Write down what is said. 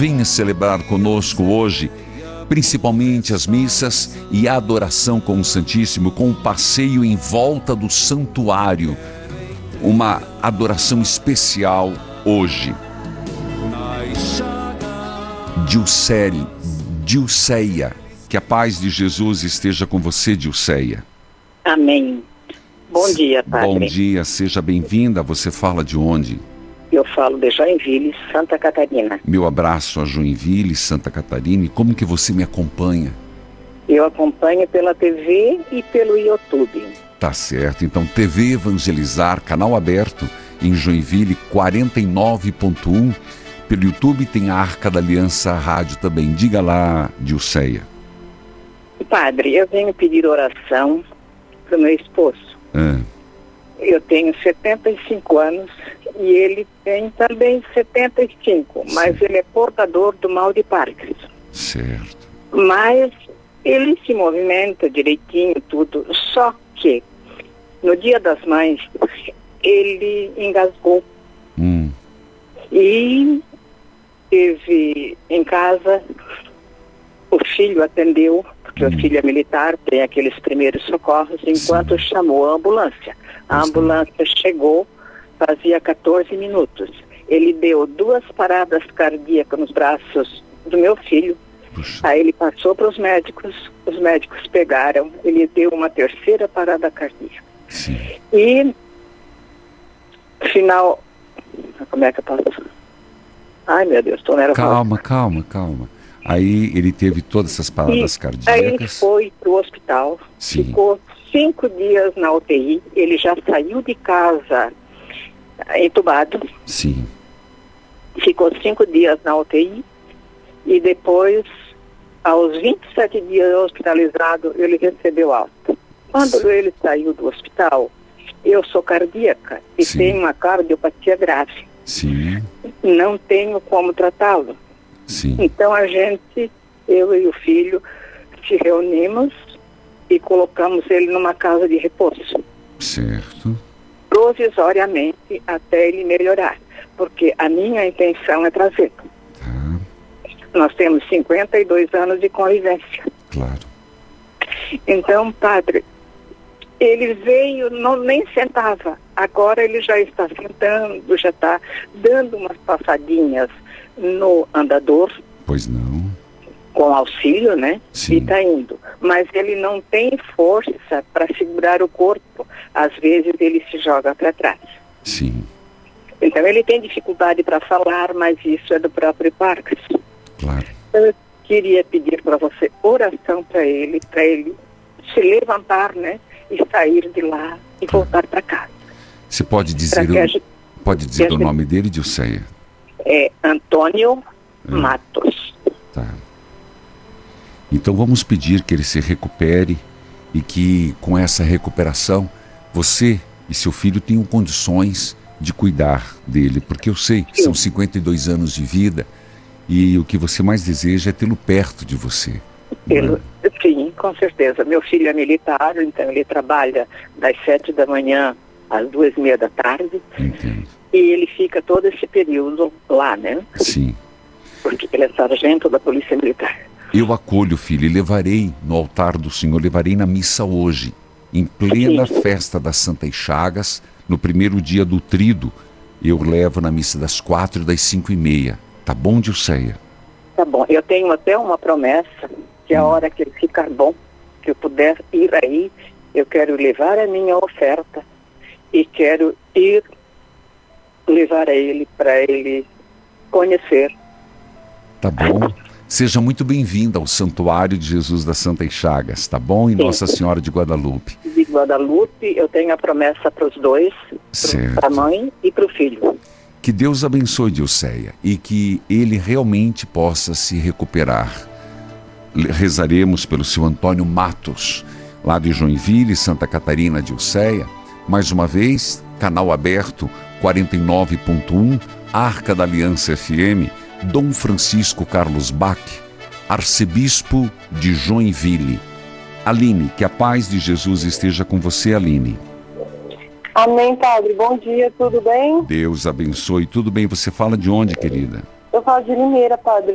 venha celebrar conosco hoje, principalmente as missas e a adoração com o Santíssimo, com o passeio em volta do santuário. Uma adoração especial hoje. Dilceia, que a paz de Jesus esteja com você, Dilceia. Amém. Bom dia, padre. Bom dia, seja bem-vinda. Você fala de onde? Eu falo de Joinville, Santa Catarina. Meu abraço a Joinville, Santa Catarina. E como que você me acompanha? Eu acompanho pela TV e pelo YouTube. Tá certo. Então, TV Evangelizar, canal aberto em Joinville, 49.1. Pelo YouTube tem a Arca da Aliança Rádio também. Diga lá, Dilceia. Padre, eu venho pedir oração para o meu esposo. Eu tenho 75 anos e ele tem também 75, mas ele é portador do mal de Parkinson. Certo. Mas ele se movimenta direitinho, tudo, só que no Dia das Mães ele engasgou. E teve em casa, o filho atendeu, porque o filho é militar, tem aqueles primeiros socorros, enquanto chamou a ambulância. A ambulância chegou, fazia 14 minutos. Ele deu 2 paradas cardíacas nos braços do meu filho. Aí ele passou para os médicos pegaram, ele deu uma 3ª parada cardíaca. Sim. E, final, como é que eu posso? Ai, meu Deus, estou nervosa. Calma. Aí ele teve todas essas paradas cardíacas. Aí ele foi para o hospital, ficou 5 dias na UTI, ele já saiu de casa entubado. Sim. Ficou 5 dias na UTI e depois, aos 27 dias hospitalizado, ele recebeu alta. Quando ele saiu do hospital, eu sou cardíaca e tenho uma cardiopatia grave. Sim. Não tenho como tratá-lo. Sim. Então eu e o filho, se reunimos e colocamos ele numa casa de repouso. Certo. Provisoriamente até ele melhorar, porque a minha intenção é trazê-lo. Nós temos 52 anos de convivência. Claro. Então, padre, ele veio, nem sentava. Agora ele já está sentando, já está dando umas passadinhas no andador. Pois não. Com auxílio, né? Sim. E está indo. Mas ele não tem força para segurar o corpo. Às vezes ele se joga para trás. Sim. Então ele tem dificuldade para falar, mas isso é do próprio Parkinson. Claro. Eu queria pedir para você oração para ele se levantar, né? E sair de lá e voltar para casa. Você pode dizer, o nome dele, Dilceia? É Antônio Matos. Tá. Então vamos pedir que ele se recupere e que com essa recuperação você e seu filho tenham condições de cuidar dele, porque eu sei que são 52 anos de vida e o que você mais deseja é tê-lo perto de você. Sim, com certeza. Meu filho é militar, então ele trabalha das 7 da manhã às 2:30 da tarde. Entendo. E ele fica todo esse período lá, né? Sim. Porque ele é sargento da Polícia Militar. Eu acolho, filho, e levarei no altar do Senhor, levarei na missa hoje, em plena festa das Santas Chagas, no primeiro dia do Tríduo, eu levo na missa das 4 e das 5:30. Tá bom, Dilceia? Tá bom. Eu tenho até uma promessa, que a hora que ele ficar bom, que eu puder ir aí, eu quero levar a minha oferta e quero ir levar a ele para ele conhecer. Tá bom. Seja muito bem-vinda ao Santuário de Jesus das Santas Chagas, tá bom? E Nossa Senhora de Guadalupe. De Guadalupe, eu tenho a promessa para os dois, para a mãe e para o filho. Que Deus abençoe Dilceia e que ele realmente possa se recuperar. Rezaremos pelo seu Antônio Matos, lá de Joinville, Santa Catarina, Dilceia. Mais uma vez, canal aberto, 49.1, Arca da Aliança FM, Dom Francisco Carlos Bach, arcebispo de Joinville. Aline, que a paz de Jesus esteja com você, Aline. Amém, padre. Bom dia, tudo bem? Deus abençoe. Tudo bem? Você fala de onde, querida? Eu falo de Limeira, padre.